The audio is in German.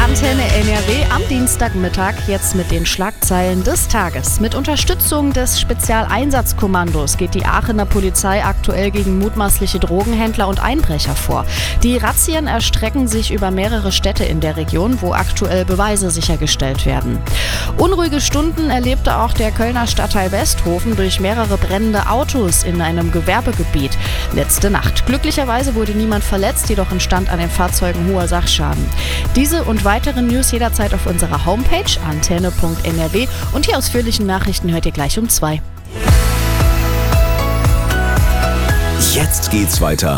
Antenne NRW am Dienstagmittag, jetzt mit den Schlagzeilen des Tages. Mit Unterstützung des Spezialeinsatzkommandos geht die Aachener Polizei aktuell gegen mutmaßliche Drogenhändler und Einbrecher vor. Die Razzien erstrecken sich über mehrere Städte in der Region, wo aktuell Beweise sichergestellt werden. Unruhige Stunden erlebte auch der Kölner Stadtteil Westhofen durch mehrere brennende Autos in einem Gewerbegebiet letzte Nacht. Glücklicherweise wurde niemand verletzt, jedoch entstand an den Fahrzeugen hoher Sachschaden. Diese und weitere News jederzeit auf unserer Homepage antenne.nrw und die ausführlichen Nachrichten hört ihr gleich um 2. Jetzt geht's weiter